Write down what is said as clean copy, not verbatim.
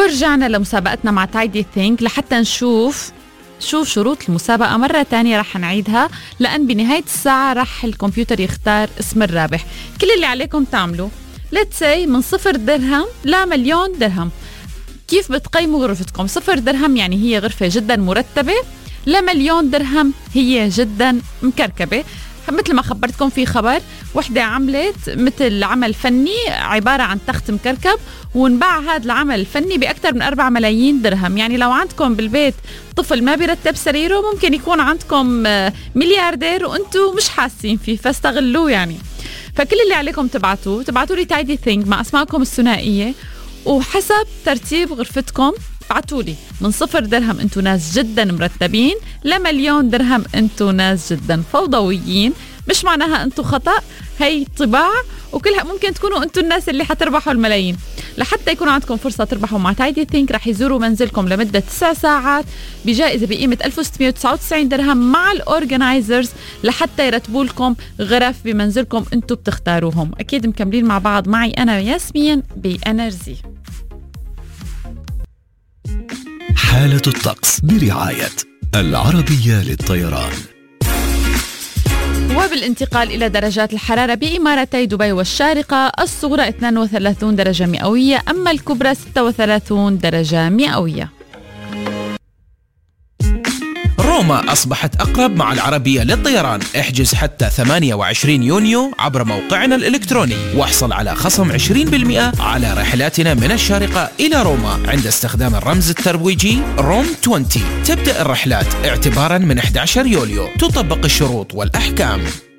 ورجعنا لمسابقتنا مع تايدي ثينك لحتى نشوف شروط المسابقة مرة تانية. رح نعيدها لأن بنهاية الساعة رح الكمبيوتر يختار اسم الرابح. كل اللي عليكم تعملوا let's say من 0 درهم ل1,000,000 درهم. كيف بتقيموا غرفتكم؟ 0 درهم يعني هي غرفة جدا مرتبة، ل1,000,000 درهم هي جدا مكركبة. مثل ما خبرتكم في خبر، وحدة عملت مثل عمل فني عبارة عن تخت مكركب، ونباع هذا العمل الفني بأكثر من 4 ملايين درهم. يعني لو عندكم بالبيت طفل ما بيرتب سريره، ممكن يكون عندكم ملياردير وانتم مش حاسين فيه، فاستغلوه يعني. فكل اللي عليكم تبعتوا لي تايدي ثينك مع اسمائكم الثنائية، وحسب ترتيب غرفتكم ابعتوا لي من 0 درهم انتو ناس جدا مرتبين، ل1,000,000 درهم انتو ناس جدا فوضويين. مش معناها انتو خطأ، هي طباع، وكلها ممكن تكونوا انتو الناس اللي حتربحوا الملايين. لحتى يكون عندكم فرصة تربحوا مع تايدي ثينك، رح يزوروا منزلكم لمدة 9 ساعات بجائزة بقيمة 1699 درهم مع الأورجنايزرز، لحتى يرتبوا لكم غرف بمنزلكم انتو بتختاروهم. أكيد مكملين مع بعض معي أنا ياسمين بإنرجي. حالة الطقس برعاية العربية للطيران. وبالانتقال إلى درجات الحرارة بإمارتي دبي والشارقة، الصغرى 32 درجة مئوية، أما الكبرى 36 درجة مئوية. روما أصبحت أقرب مع العربية للطيران. احجز حتى 28 يونيو عبر موقعنا الإلكتروني، واحصل على خصم 20% على رحلاتنا من الشارقة إلى روما عند استخدام الرمز الترويجي روم 20. تبدأ الرحلات اعتبارا من 11 يوليو. تطبق الشروط والأحكام.